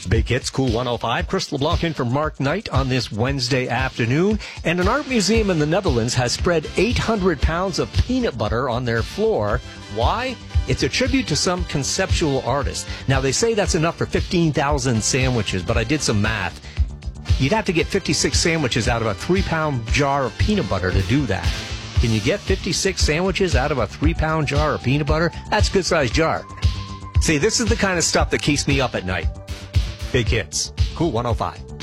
Big Hits, Cool 105. Chris LeBlanc in for Mark Knight on this Wednesday afternoon. And an art museum in the Netherlands has spread 800 pounds of peanut butter on their floor. Why? It's a tribute to some conceptual artist. Now, they say that's enough for 15,000 sandwiches, but I did some math. You'd have to get 56 sandwiches out of a 3-pound jar of peanut butter to do that. Can you get 56 sandwiches out of a 3-pound jar of peanut butter? That's a good-sized jar. See, this is the kind of stuff that keeps me up at night. Big Hits, Cool 105.